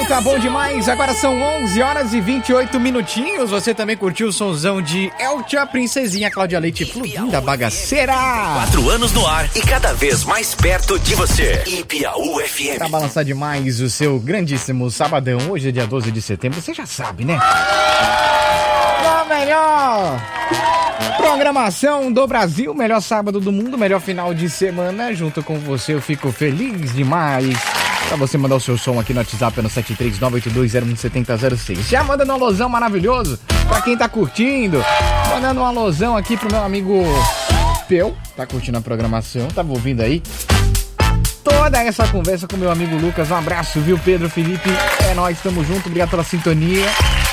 tá bom demais. Agora são 11 horas e 28 minutinhos. Você também curtiu o sonzão de Eltia, Princesinha, Cláudia Leite, Fluvinda Bagaceira. 4 anos no ar e cada vez mais perto de você. Ipiaú FM. Pra balançar demais o seu grandíssimo sabadão. Hoje é dia 12 de setembro, você já sabe, né? A melhor programação do Brasil, melhor sábado do mundo, melhor final de semana. Junto com você eu fico feliz demais. Pra você mandar o seu som aqui no WhatsApp no 73982017006. Já mandando um alôzão maravilhoso pra quem tá curtindo. Mandando um alôzão aqui pro meu amigo Peu. Tá curtindo a programação, tava ouvindo aí toda essa conversa com meu amigo Lucas. Um abraço, viu, Pedro, Felipe? É nóis, tamo junto, obrigado pela sintonia.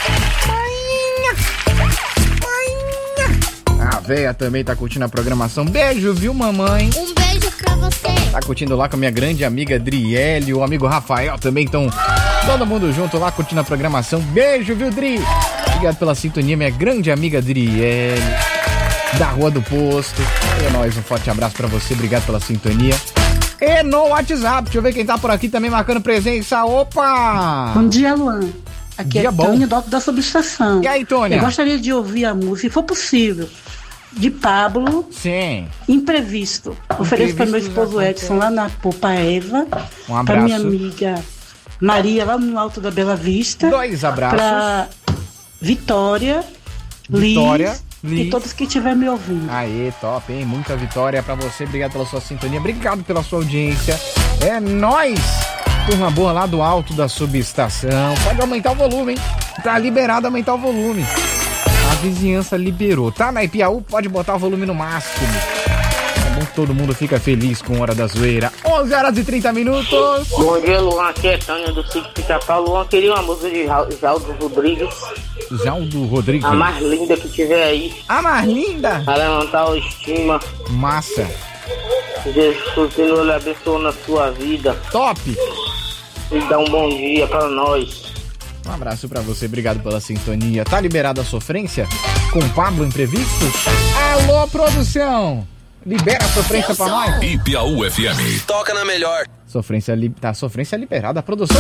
A véia também tá curtindo a programação. Beijo, viu, mamãe? Um beijo pra você. Tá curtindo lá com a minha grande amiga Driele, o amigo Rafael também. Então, todo mundo junto lá curtindo a programação. Beijo, viu, Dri? Obrigado pela sintonia, minha grande amiga Driele, da Rua do Posto. É nóis, um forte abraço pra você, obrigado pela sintonia. E no WhatsApp, deixa eu ver quem tá por aqui também marcando presença. Opa! Bom dia, Luan. Aqui Dia é bom. Tônia, doc da subestação. E aí, Tônia? Eu gostaria de ouvir a música, se for possível, de Pablo, Sim. Imprevisto. Ofereço para meu esposo Edson lá na Popa Eva. Um abraço. Para minha amiga Maria lá no Alto da Bela Vista. 2 abraços. Para Vitória, Liz e todos que estiverem me ouvindo. Aê, top, hein? Muita vitória pra você. Obrigado pela sua sintonia. Obrigado pela sua audiência. É nóis! Turma boa lá do alto da subestação. Pode aumentar o volume, hein? Tá liberado aumentar o volume. A vizinhança liberou. Tá na Ipiaú, pode botar o volume no máximo. É bom que todo mundo fica feliz com Hora da Zoeira. 11 horas e 30 minutos. Bom dia, Luan. Aqui é Tânia do Sítio Pica-Pau. Luan, queria uma música de Jaldo Rodrigues. Jaldo Rodrigues. A mais linda que tiver aí. A mais linda? Pra levantar a estima. Massa. Jesus continue lhe abençoando na sua vida. Top. E dá um bom dia pra nós. Um abraço pra você, obrigado pela sintonia. Tá liberada a sofrência com Pablo Imprevisto? Alô, produção! Libera a sofrência pra nós. Ipiaú FM. Toca na melhor. Sofrência liberada. A produção